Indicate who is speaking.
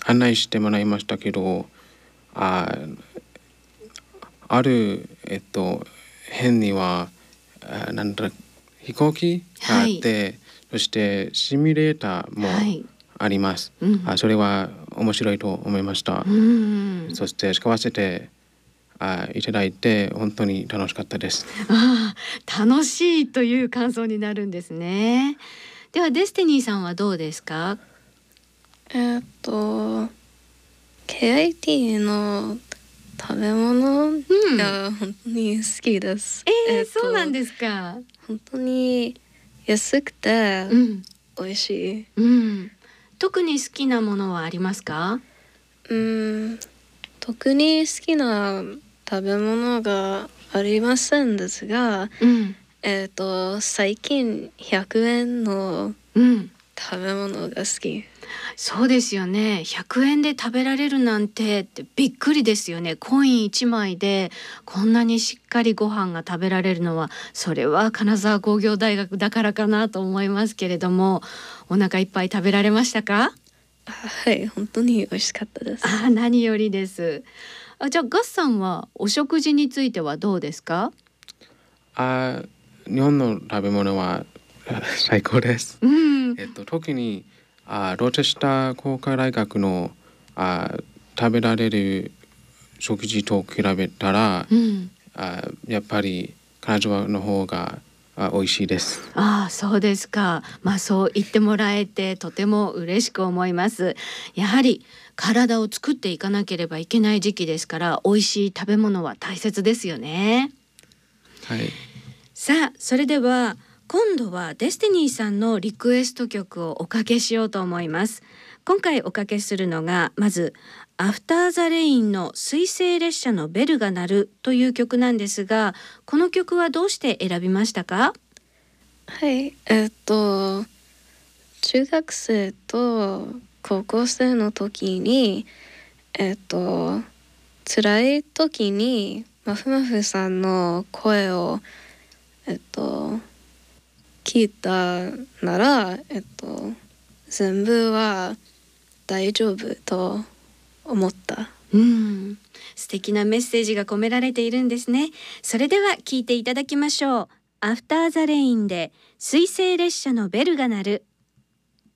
Speaker 1: 案内してもらいましたけど、あある、辺にはなんだ飛行機があって、そしてシミュレーターもあります。それは面白いと思いました。そして使わせていただいて本当に楽しかったです。
Speaker 2: 楽しいという感想になるんですね。ではデスティニーさんはどうですか？
Speaker 3: KIT の食べ物が本当に好きです。
Speaker 2: そうなんですか。
Speaker 3: 本当に安くて美味しい。
Speaker 2: 特に好きなものはありますか？
Speaker 3: 特に好きな食べ物がありませんですが、最近100円の食べ物が好き。
Speaker 2: そうですよね。100円で食べられるなんてってびっくりですよね。コイン1枚でこんなにしっかりご飯が食べられるのは、それは金沢工業大学だからかなと思いますけれども、お腹いっぱい食べられましたか？
Speaker 3: はい、本当に美味しかったです。
Speaker 2: 何よりです。じゃあガッさんはお食事についてはどうですか？
Speaker 1: 日本の食べ物は最高です。特にロチェスター工科大学の食べられる食事と比べたら、やっぱり金沢の方が美味しいです。
Speaker 2: そうですか。そう言ってもらえてとても嬉しく思います。やはり体を作っていかなければいけない時期ですから、美味しい食べ物は大切ですよね。さあ、それでは今度はデスティニーさんのリクエスト曲をおかけしようと思います。今回おかけするのが、まずアフターザレインの水星列車のベルが鳴るという曲なんですが、この曲はどうして選びましたか？
Speaker 3: はい、中学生と高校生の時に辛い時にまふまふさんの声を聞いたなら全部は大丈夫と思った。
Speaker 2: 素敵なメッセージが込められているんですね。それでは聞いていただきましょう。アフターザレインで水星列車のベルが鳴る。